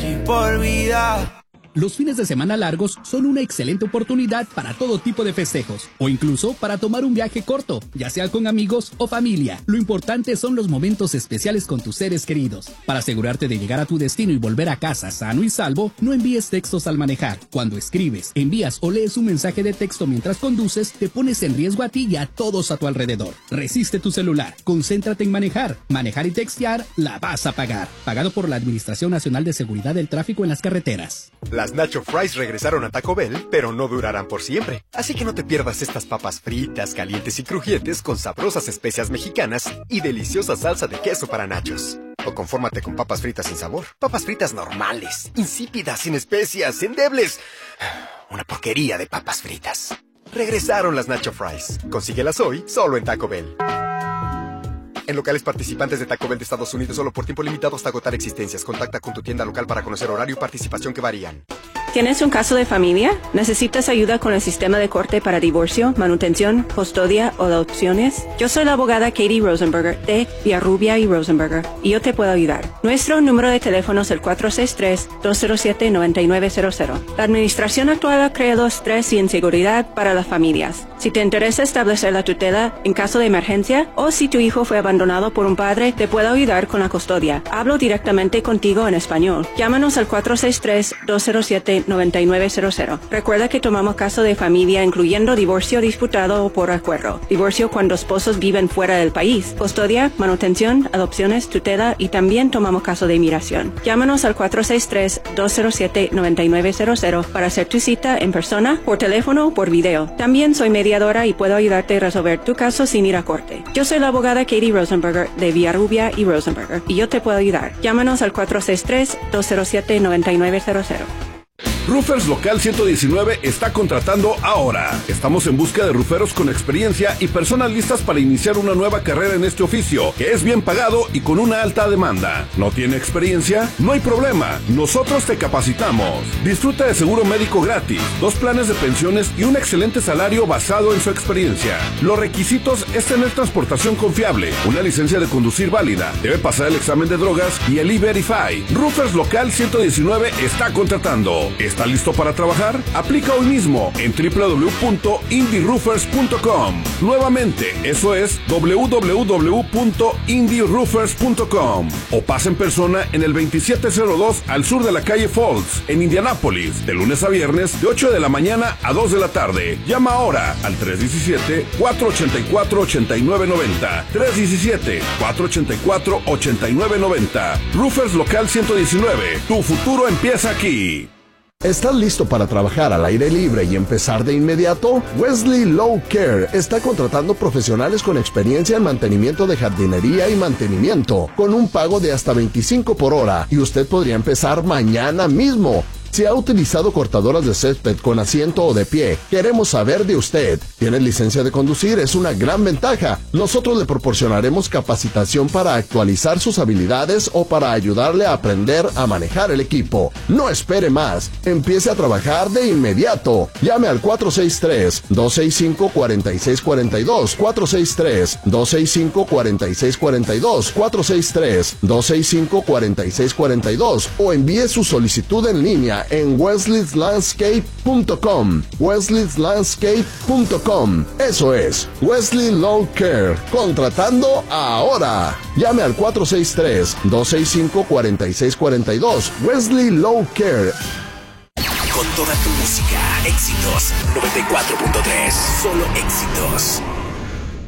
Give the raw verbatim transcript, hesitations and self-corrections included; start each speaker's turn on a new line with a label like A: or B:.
A: si por vida.
B: Los fines de semana largos son una excelente oportunidad para todo tipo de festejos o incluso para tomar un viaje corto, ya sea con amigos o familia. Lo importante son los momentos especiales con tus seres queridos. Para asegurarte de llegar a tu destino y volver a casa sano y salvo, no envíes textos al manejar. Cuando escribes, envías o lees un mensaje de texto mientras conduces, te pones en riesgo a ti y a todos a tu alrededor. Resiste tu celular, concéntrate en manejar. Manejar y textear la vas a pagar. Pagado por la Administración Nacional de Seguridad del Tráfico en las Carreteras.
C: Las Nacho Fries regresaron a Taco Bell, pero no durarán por siempre. Así que no te pierdas estas papas fritas, calientes y crujientes con sabrosas especias mexicanas y deliciosa salsa de queso para nachos. O confórmate con papas fritas sin sabor. Papas fritas normales, insípidas, sin especias, endebles. Una porquería de papas fritas. Regresaron las Nacho Fries. Consíguelas hoy solo en Taco Bell. En locales participantes de Taco Bell de Estados Unidos solo por tiempo limitado hasta agotar existencias. Contacta con tu tienda local para conocer horario y participación que varían.
D: ¿Tienes un caso de familia? ¿Necesitas ayuda con el sistema de corte para divorcio, manutención, custodia o adopciones? Yo soy la abogada Katie Rosenberger de Villarrubia y Rosenberger y yo te puedo ayudar. Nuestro número de teléfono es el cuatro seis tres, dos cero siete, nueve nueve cero cero. La administración actual ha creado estrés y inseguridad para las familias. Si te interesa establecer la tutela en caso de emergencia o si tu hijo fue abandonado por un padre, te puedo ayudar con la custodia. Hablo directamente contigo en español. Llámanos al cuatro seis tres, dos cero siete, nueve nueve cero cero. Recuerda que tomamos caso de familia incluyendo divorcio disputado o por acuerdo, divorcio cuando esposos viven fuera del país, custodia, manutención, adopciones, tutela y también tomamos caso de inmigración. Llámanos al cuatro seis tres, dos cero siete, nueve nueve cero cero para hacer tu cita en persona, por teléfono o por video. También soy mediadora y puedo ayudarte a resolver tu caso sin ir a corte. Yo soy la abogada Katie Rosenberger de Villarrubia y Rosenberger y yo te puedo ayudar. Llámanos al cuatro seis tres, dos cero siete, nueve nueve cero cero.
E: Roofers Local ciento diecinueve está contratando ahora. Estamos en busca de rooferos con experiencia y personas listas para iniciar una nueva carrera en este oficio, que es bien pagado y con una alta demanda. ¿No tiene experiencia? No hay problema. Nosotros te capacitamos. Disfruta de seguro médico gratis, dos planes de pensiones y un excelente salario basado en su experiencia. Los requisitos es tener transportación confiable, una licencia de conducir válida, debe pasar el examen de drogas y el E-Verify. Roofers Local ciento diecinueve está contratando. ¿Está listo para trabajar? Aplica hoy mismo en doble u doble u doble u punto indie roofers punto com. Nuevamente, eso es doble u doble u doble u punto indie roofers punto com. O pasa en persona en el veintisiete cero dos al sur de la calle Falls, en Indianápolis, de lunes a viernes, de ocho de la mañana a dos de la tarde. Llama ahora al tres uno siete, cuatro ocho cuatro, ocho nueve nueve cero. tres uno siete, cuatro ocho cuatro, ocho nueve nueve cero. Roofers Local ciento diecinueve. Tu futuro empieza aquí.
F: ¿Estás listo para trabajar al aire libre y empezar de inmediato? Wesley Lawn Care está contratando profesionales con experiencia en mantenimiento de jardinería y mantenimiento, con un pago de hasta veinticinco por hora, y usted podría empezar mañana mismo. Si ha utilizado cortadoras de césped con asiento o de pie, queremos saber de usted. ¿Tiene licencia de conducir? Es una gran ventaja. Nosotros le proporcionaremos capacitación para actualizar sus habilidades o para ayudarle a aprender a manejar el equipo. No espere más. Empiece a trabajar de inmediato. Llame al cuatro seis tres, dos seis cinco, cuatro seis cuatro dos, cuatro seis tres, dos seis cinco, cuatro seis cuatro dos, cuatro seis tres, dos seis cinco, cuatro seis cuatro dos o envíe su solicitud en línea en wesleys landscape punto com. wesleys landscape punto com. Eso es, Wesley Lawn Care. Contratando ahora. Llame al cuatro seis tres, dos seis cinco, cuatro seis cuatro dos. Wesley Lawn Care.
G: Con toda tu música, éxitos noventa y cuatro punto tres. Solo éxitos.